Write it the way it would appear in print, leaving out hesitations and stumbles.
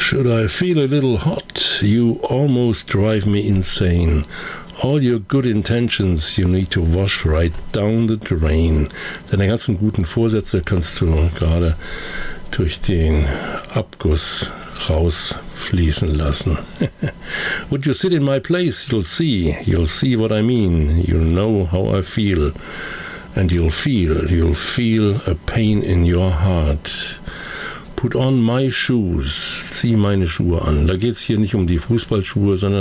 Should I feel a little hot, you almost drive me insane. All your good intentions you need to wash right down the drain. Deine ganzen guten Vorsätze kannst du gerade durch den Abguss rausfließen lassen. Would you sit in my place? You'll see what I mean. You'll know how I feel. And you'll feel a pain in your heart. Put on my shoes. Zieh meine Schuhe an. Da geht's hier nicht um die Fußballschuhe, sondern